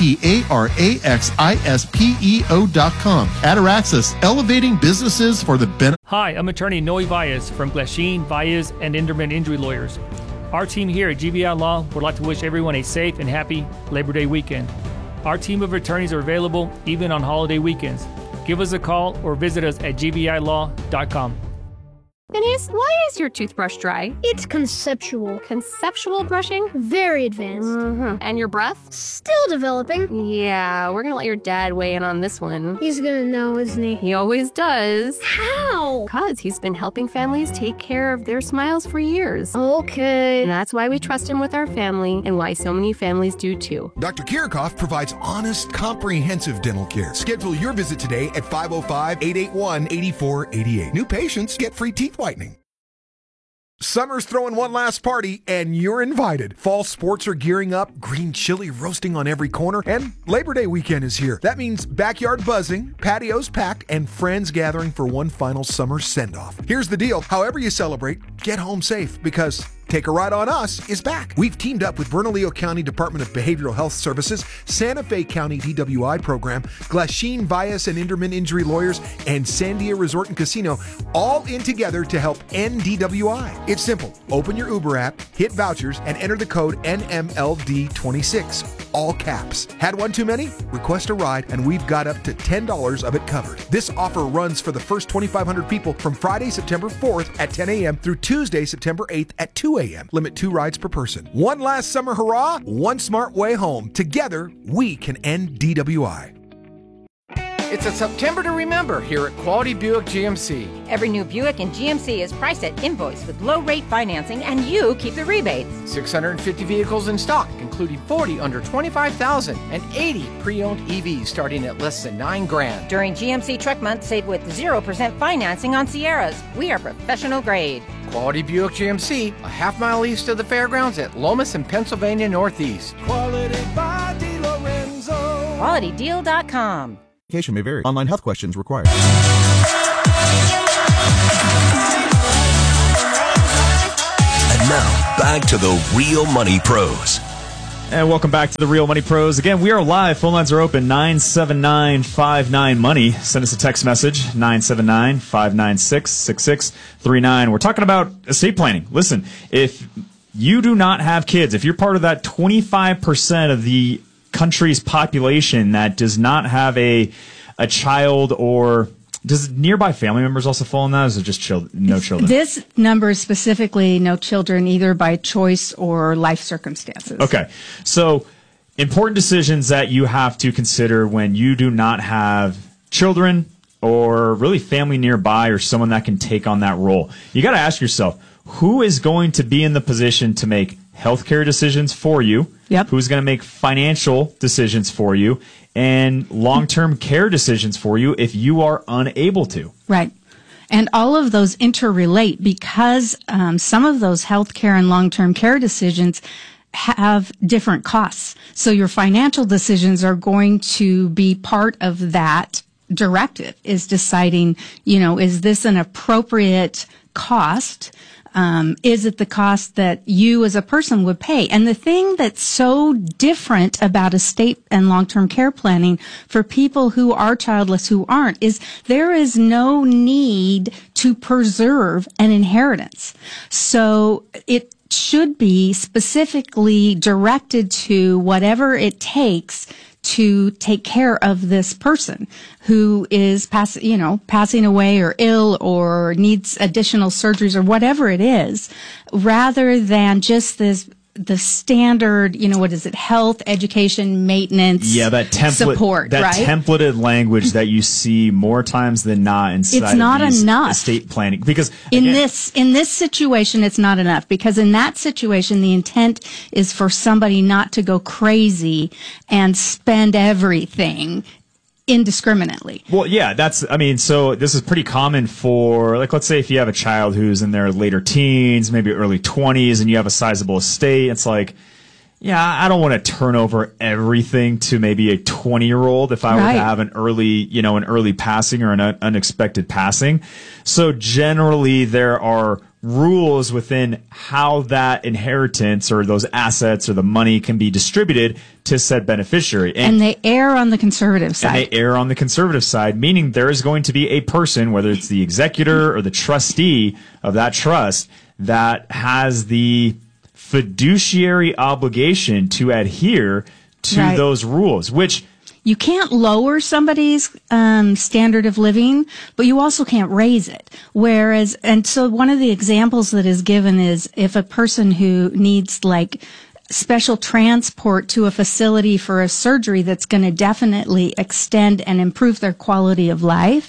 ATARAXISPEO.com. Ataraxis, elevating businesses for the benefit. Hi, I'm attorney Noe Valles from Glasheen, Valles, and Inderman Injury Lawyers. Our team here at GVI Law would like to wish everyone a safe and happy Labor Day weekend. Our team of attorneys are available even on holiday weekends. Give us a call or visit us at gvilaw.com. Denise, why is your toothbrush dry? It's conceptual. Conceptual brushing? Very advanced. Mm-hmm. And your breath? Still developing. Yeah, we're gonna let your dad weigh in on this one. He's gonna know, isn't he? He always does. How? Because he's been helping families take care of their smiles for years. Okay. And that's why we trust him with our family, and why so many families do too. Dr. Kirchhoff provides honest, comprehensive dental care. Schedule your visit today at 505-881-8488. New patients get free teeth whitening. Summer's throwing one last party, and you're invited. Fall sports are gearing up, green chili roasting on every corner, and Labor Day weekend is here. That means backyard buzzing, patios packed, and friends gathering for one final summer send-off. Here's the deal. However you celebrate, get home safe, because Take a Ride on Us is back. We've teamed up with Bernalillo County Department of Behavioral Health Services, Santa Fe County DWI Program, Glasheen, Valles, and Inderman Injury Lawyers, and Sandia Resort and Casino, all in together to help end DWI. It's simple. Open your Uber app, hit vouchers, and enter the code NMLD26. All caps. Had one too many? Request a ride, and we've got up to $10 of it covered. This offer runs for the first 2,500 people from Friday, September 4th at 10 a.m. through Tuesday, September 8th at 2 a.m. Limit 2 rides per person. One last summer hurrah, one smart way home. Together, we can end DWI. It's a September to remember here at Quality Buick GMC. Every new Buick in GMC is priced at invoice with low-rate financing, and you keep the rebates. 650 vehicles in stock, including 40 under $25,000 and 80 pre-owned EVs starting at less than $9,000. During GMC Truck Month, save with 0% financing on Sierras. We are professional grade. Quality Buick GMC, a half-mile east of the fairgrounds at Lomas and Pennsylvania Northeast. Quality by DiLorenzo. QualityDeal.com. May vary. Online health questions required. And now, back to the Real Money Pros. And welcome back to the Real Money Pros. Again, we are live. Phone lines are open, 979-59-MONEY. Send us a text message, 979-596-6639. We're talking about estate planning. Listen, if you do not have kids, if you're part of that 25% of the country's population that does not have a child, or does nearby family members also fall in that, or is it just no children? This number is specifically no children, either by choice or life circumstances. Okay. So important decisions that you have to consider when you do not have children or really family nearby or someone that can take on that role. You got to ask yourself, who is going to be in the position to make healthcare decisions for you? Yep. Who's going to make financial decisions for you and long-term care decisions for you if you are unable to? Right. And all of those interrelate because some of those healthcare and long-term care decisions have different costs. So your financial decisions are going to be part of that directive, is deciding, is this an appropriate cost? Is it the cost that you as a person would pay? And the thing that's so different about estate and long-term care planning for people who are childless, who aren't, is there is no need to preserve an inheritance. So it should be specifically directed to whatever it takes to take care of this person who is passing away or ill or needs additional surgeries or whatever it is, rather than just the standard, what is it? Health, education, maintenance, that template, support, that right? templated language that you see more times than not inside it's not of these enough. Estate planning, because in this situation, it's not enough, because in that situation, the intent is for somebody not to go crazy and spend everything indiscriminately. Well, yeah, so this is pretty common for, let's say if you have a child who's in their later teens, maybe early 20s, and you have a sizable estate, it's like, yeah, I don't want to turn over everything to maybe a 20-year-old if I were to have an early passing or an unexpected passing. So generally there are rules within how that inheritance or those assets or the money can be distributed to said beneficiary. And they err on the conservative side. And they err on the conservative side, meaning there is going to be a person, whether it's the executor or the trustee of that trust, that has the fiduciary obligation to adhere to those rules, which you can't lower somebody's standard of living, but you also can't raise it. And so one of the examples that is given is if a person who needs special transport to a facility for a surgery that's going to definitely extend and improve their quality of life,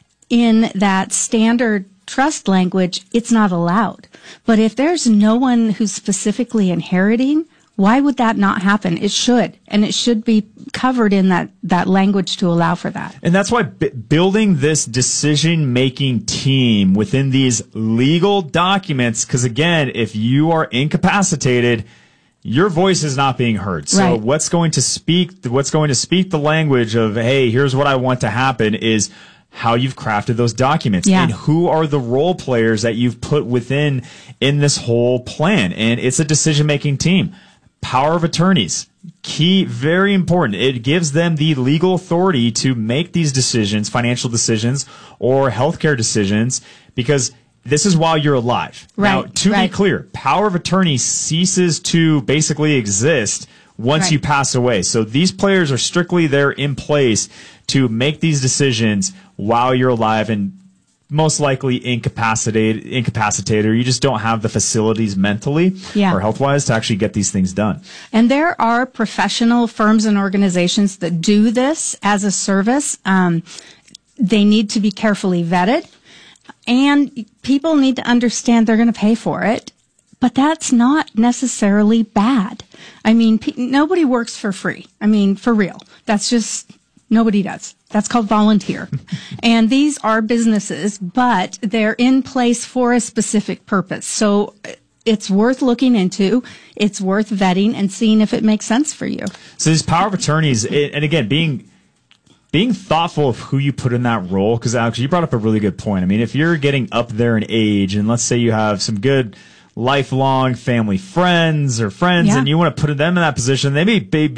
in that standard trust language, it's not allowed. But if there's no one who's specifically inheriting, why would that not happen? It should. And it should be covered in that language to allow for that. And that's why building this decision-making team within these legal documents, because again, if you are incapacitated, your voice is not being heard. So what's going to speak the language of, hey, here's what I want to happen, is how you've crafted those documents and who are the role players that you've put in this whole plan. And it's a decision-making team. Power of attorneys, key, very important. It gives them the legal authority to make these decisions, financial decisions or healthcare decisions, because this is while you're alive. Now, to be clear, power of attorney ceases to basically exist once you pass away. So these players are strictly there in place to make these decisions while you're alive. And most likely incapacitated, or you just don't have the facilities mentally or health-wise to actually get these things done. And there are professional firms and organizations that do this as a service. They need to be carefully vetted, and people need to understand they're going to pay for it. But that's not necessarily bad. I mean, nobody works for free. I mean, for real. That's just, nobody does. That's called volunteer. And these are businesses, but they're in place for a specific purpose. So it's worth looking into. It's worth vetting and seeing if it makes sense for you. So these power of attorneys, and again, being thoughtful of who you put in that role, because Alex, you brought up a really good point. I mean, if you're getting up there in age, and let's say you have some good lifelong family friends or friends, and you want to put them in that position, they may be